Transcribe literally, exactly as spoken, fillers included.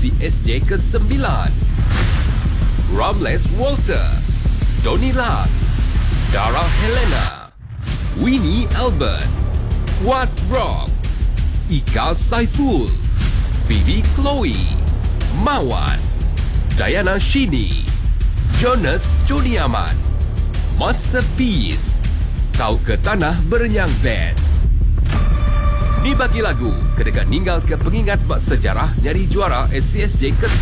C S J kesembilan. Ramles Walter, Donny Lam, Dara Helena, Winnie Albert, Wat Rock, Ika Saiful, Phoebe Chloe, Mawan, Diana Shini, Jonas Joni Ahmad, Masterpiece, Kau ke Tanah Berenyang Band. Ni bagi lagu kedekat ninggal ke pengingat bak sejarah nyari juara S C S J ke